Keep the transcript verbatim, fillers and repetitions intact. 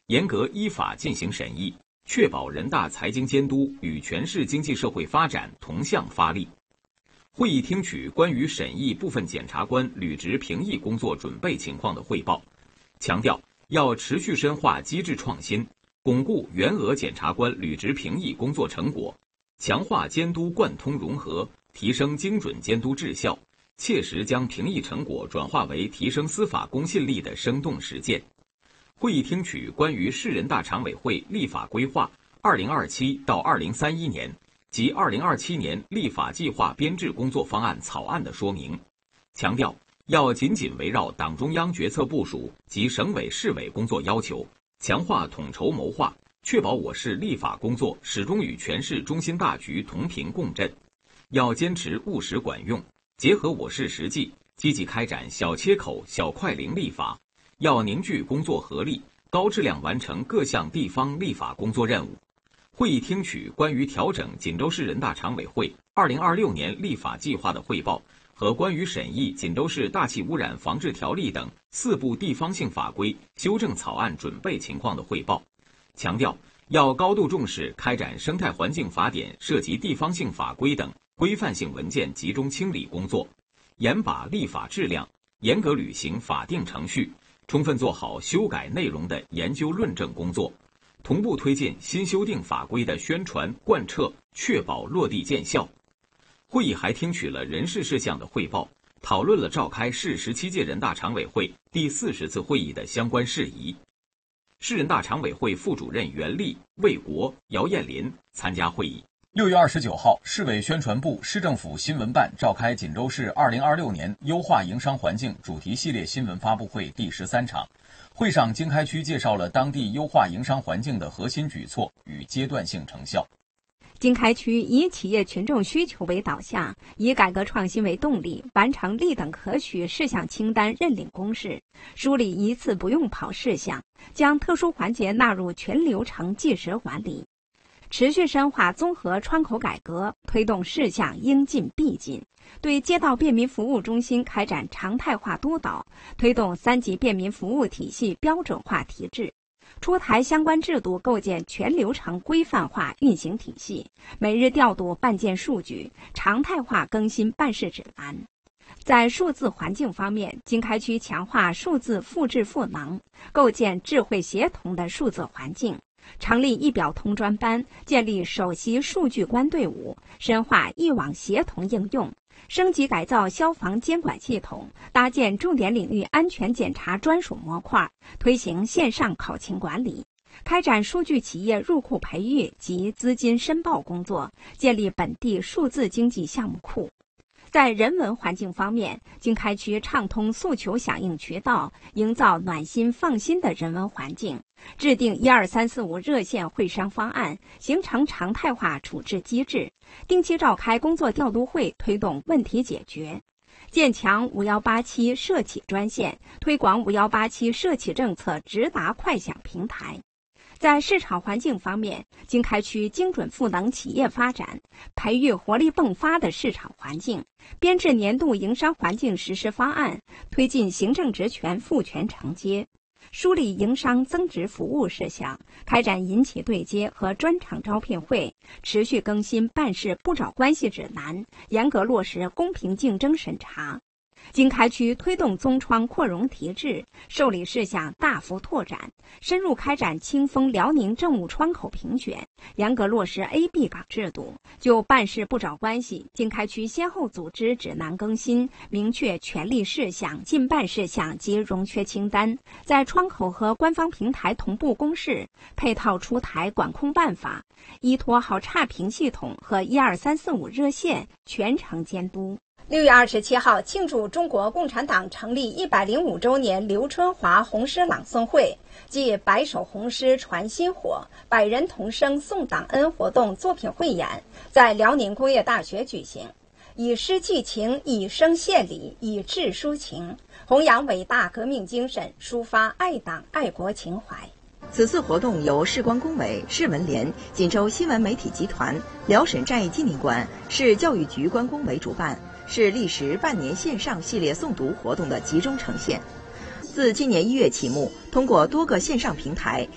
严格依法进行审议，确保人大财经监督与全市经济社会发展同向发力。会议听取关于审议部分检察官履职评议工作准备情况的汇报，强调要持续深化机制创新，巩固原额检察官履职评议工作成果，强化监督贯通融合，提升精准监督质效，切实将评议成果转化为提升司法公信力的生动实践。会议听取关于市人大常委会立法规划二零二七到二零三一年及二零二七年立法计划编制工作方案草案的说明，强调要紧紧围绕党中央决策部署及省委市委工作要求，强化统筹谋划，确保我市立法工作始终与全市中心大局同频共振。要坚持务实管用，结合我市实际，积极开展小切口、小快灵立法，要凝聚工作合力，高质量完成各项地方立法工作任务。会议听取关于调整锦州市人大常委会二零二六年立法计划的汇报和关于审议锦州市大气污染防治条例等四部地方性法规修正草案准备情况的汇报，强调要高度重视开展生态环境法典涉及地方性法规等规范性文件集中清理工作，严把立法质量，严格履行法定程序，充分做好修改内容的研究论证工作，同步推进新修订法规的宣传贯彻，确保落地见效。会议还听取了人事事项的汇报，讨论了召开市十七届人大常委会第四十次会议的相关事宜。市人大常委会副主任袁立、魏国、姚艳林参加会议。 六月二十九号，市委宣传部、市政府新闻办召开锦州市二零二六年优化营商环境主题系列新闻发布会第十三场。会上，经开区介绍了当地优化营商环境的核心举措与阶段性成效。 经开区以企业群众需求为导向，以改革创新为动力，完成立等可取事项清单认领公示，梳理一次不用跑事项，将特殊环节纳入全流程计时管理。持续深化综合窗口改革，推动事项应进必进，对街道便民服务中心开展常态化督导，推动三级便民服务体系标准化提质，出台相关制度，构建全流程规范化运行体系，每日调度办件数据，常态化更新办事指南。在数字环境方面，经开区强化数字复制赋能，构建智慧协同的数字环境，成立一表通专班，建立首席数据官队伍，深化一网协同应用，升级改造消防监管系统，搭建重点领域安全检查专属模块，推行线上考勤管理，开展数据企业入库培育及资金申报工作，建立本地数字经济项目库。在人文环境方面，经开区畅通诉求响应渠道，营造暖心放心的人文环境，制定一二三四五热线会商方案，形成常态化处置机制，定期召开工作调度会，推动问题解决。建强五幺八七社企专线，推广五幺八七社企政策直达快享平台。在市场环境方面，经开区精准赋能企业发展，培育活力迸发的市场环境，编制年度营商环境实施方案，推进行政职权赋权承接，梳理营商增值服务事项，开展银企对接和专场招聘会，持续更新办事不找关系指南，严格落实公平竞争审查。经开区推动宗窗扩容提质，受理事项大幅拓展，深入开展清风辽宁政务窗口评选，严格落实 A B 岗制度。就办事不找关系，经开区先后组织指南更新，明确权利事项、禁办事项及容缺清单，在窗口和官方平台同步公示，配套出台管控办法，依托好差评系统和一二三四五热线全程监督。六月二十七号，庆祝中国共产党成立一百零五周年刘春华红诗朗诵会暨百首红诗传薪火、百人同声颂党恩活动作品汇演在辽宁工业大学举行，以诗寄情，以声献礼，以志抒情，弘扬伟大革命精神，抒发爱党爱国情怀。 此次活动由市关工委、市文联、锦州新闻媒体集团、辽沈战役纪念馆、市教育局关工委主办，是历时半年线上系列诵读活动的集中呈现。自今年一月启幕，通过多个线上平台，